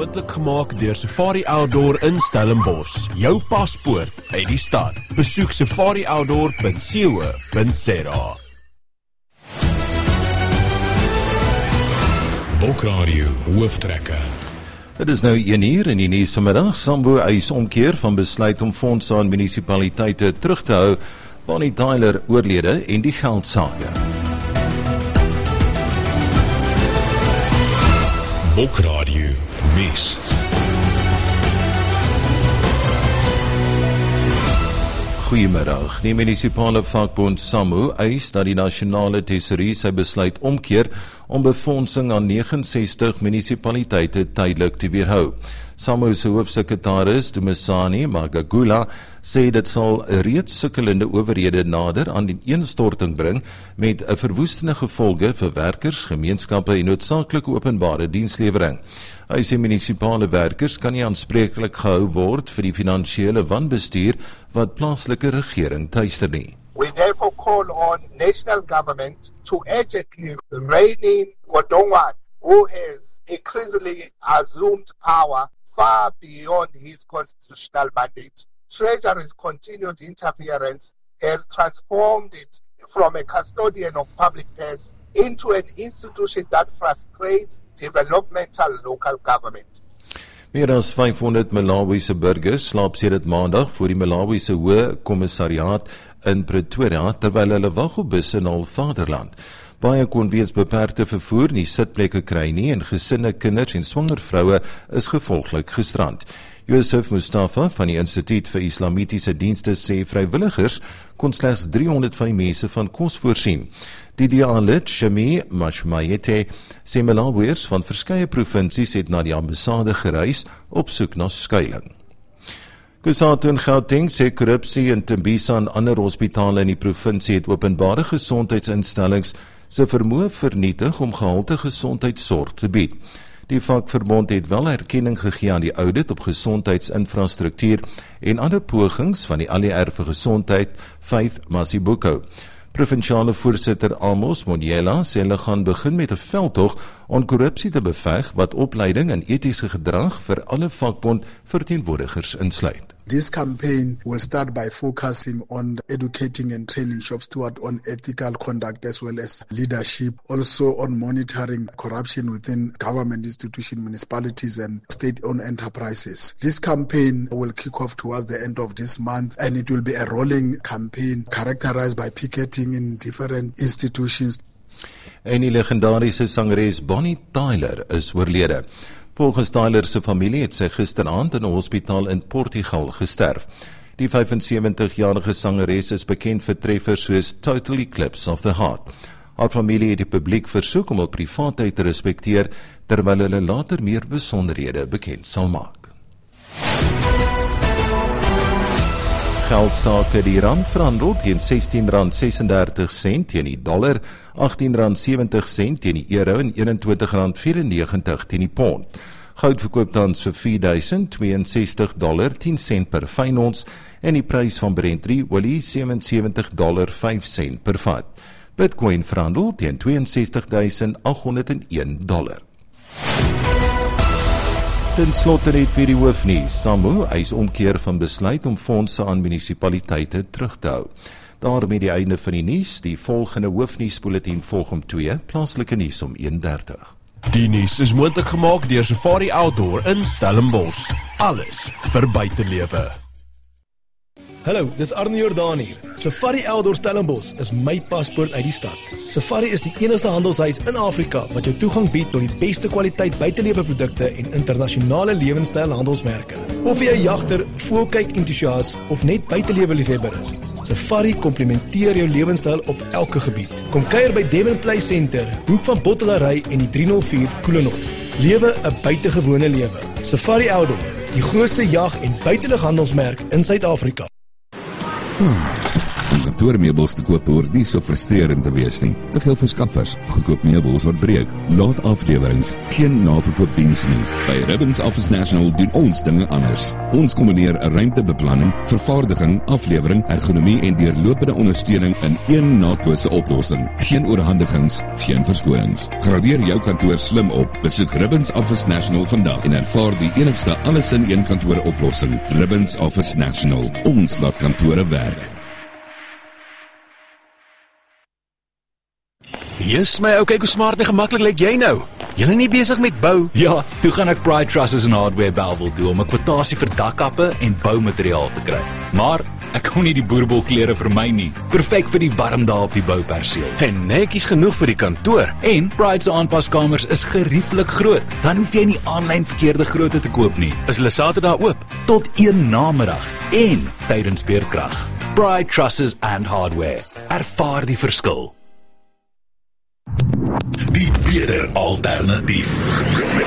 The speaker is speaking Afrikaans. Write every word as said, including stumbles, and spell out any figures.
moontlik gemaak deur Safari Outdoor in Stellenbosch. Jou paspoort uit die stad. Besoek safari outdoor punt co punt za. Bokradio hooftrekker. Dit is nou een uur in die nuus vanmiddag. Sambo eis omkeer van besluit om fondse aan munisipaliteite terug te hou, Bonnie Tyler oorlede en die geldsaake. Bokradio nuus. Goeiemiddag. Die munisipale vakbond SAMWU eis dat die nasionale tesourie sy besluit omkeer om befondsing aan negenensestig munisipaliteite tydelik te weerhou. SAMWU se hoofsekretaris Dumisani Magagula sê dit sal reeds sukkelende owerhede nader aan die ineenstorting bring met 'n verwoestende gevolge vir werkers, gemeenskappe en noodsaaklike openbare dienslewering. Hy sê munisipale werkers kan nie aanspreeklik gehou word vir die finansiële wanbestuur wat plaaslike regering tuister nie. We therefore call on national government to urgently rein in Odongwana, who has increasingly assumed power far beyond his constitutional mandate. Treasury's continued interference has transformed it from a custodian of public purse into an institution that frustrates developmental local government. Meer as vyfhonderd Malawiese burgers slaap sedert Maandag voor die Malawiese Hoë Kommissariaat in Pretoria terwyl hulle wag op busse na hul vaderland. Baie kon weens beperkte vervoer nie sitplekke kry nie en gesinne, kinders en swanger vroue is gevolglik gestrand. Joseph Mustafa van die Instituut vir Islamitiese Dienste sê vrywilligers kon slegs driehonderd van die mense van kos voorsien. Die D A-lid Shami Mashmayete sê Malawiërs van verskeie provinsies het na die ambassade gereis op soek na skuiling. Kusatu in Gauteng sê korrupsie in Tembisa en ander hospitale in die provinsie het openbare gesondheidsinstellings se vermoë vernietig om gehalte gesondheidsorg te bied. Die vakverbond het wel erkenning gegee aan die audit op gesondheidsinfrastruktuur en ander pogings van die A L E R vir gesondheid, Faith Masibuko. Provinsiale voorsitter Amos Moniela sê hulle gaan begin met 'n veldtog om korrupsie te beveg wat opleiding en etiese gedrag vir alle vakbond verteenwoordigers insluit. This campaign will start by focusing on educating and training shop stewards on ethical conduct as well as leadership, also on monitoring corruption within government institutions, municipalities and state-owned enterprises. This campaign will kick off towards the end of this month and it will be a rolling campaign characterized by picketing in different institutions. En die legendariese sangeres Bonnie Tyler is oorlede. Volgens Tyler se familie het sy gisteraand in 'n hospitaal in Portugal gesterf. Die vyfensewentigjarige sangeres is bekend vir treffers soos Total Eclipse of the Heart. Haar familie het die publiek versoek om hul privaatheid te respekteer terwyl hulle later meer besonderhede bekend sal maak. Geldsaake, die rand verhandel teen sestien rand sesendertig sent teen die dollar, agttien rand sewentig sent teen die euro en eenentwintig rand vyfennegentig teen die pond. Goud verkoop tans vir vier duisend tweeënsestig dollar tien sent per fyn ons en die prys van Brent olie sewe en sewentig dollar vyf sent per vat. Bitcoin verhandel teen tweeënsestig duisend agthonderd en een dollar. Ten slotte net vir die hoofnuus. SAMWU eis omkeer van besluit om fondse aan munisipaliteite terug te hou. Daarmee die einde van die nuus. Die volgende hoofnuusbulletin volg om twee, plaaslike nuus om een dertig. Die nuus is moontlik gemaak deur Safari Outdoor in Stellenbosch. Alles vir buitelewe. Hallo, dis Arne Jordaan hier. Safari Outdoor Stellenbosch is my paspoort uit die stad. Safari is die enigste handelshuis in Afrika wat jou toegang bied tot die beste kwaliteit buitelewe produkte en internasionale lewenstyl handelsmerke. Of jy 'n jagter, voëlkyk entoesias of net buitelewe liefhebber is, Safari komplementeer jou lewenstyl op elke gebied. Kom kuier by Devon Play Center, hoek van Bottelary en die driehonderd vier Koelenhof. Lewe 'n buitengewone lewe. Safari Outdoor, die grootste jag- en buitelughandelsmerk in Suid-Afrika. Hmm, kantoormeubels te koop behoort nie so frustrerend te wees nie. Te veel verskaffers, goedkoop meubels wat breek, laat aflewerings, geen naverkoopdiens nie. By Ribbons Office National doen ons dinge anders. Ons kombineer 'n ruimtebeplanning, vervaardiging, aflewering, ergonomie en deurlopende ondersteuning in een naatlose oplossing. Geen oorhandigings, geen verskonings. Gradeer jou kantoor slim op. Besoek Ribbons Office National vandag en ervaar die enigste alles in een kantoor oplossing. Ribbons Office National. Ons laat kantore werk. Yes, my ou, kyk hoe smart en gemaklik lyk jy nou. Julle nie besig met bou? Ja, toe gaan ek Pride Trusses en Hardware Bellville toe om 'n kwotasie vir dakkappe en boumateriaal te kry. Maar ek kon nie die boerbol-klere vir my nie. Perfek vir die warm dae op die bouperseel. En netjies genoeg vir die kantoor. En Pride se aanpaskamers is gerieflik groot. Dan hoef jy nie aanlyn verkeerde grootte te koop nie. Is hulle Saterdag oop? Tot een namiddag en tydens beerdkrag. Pride Trusses and Hardware. Ervaar die verskil. Die beter alternatief.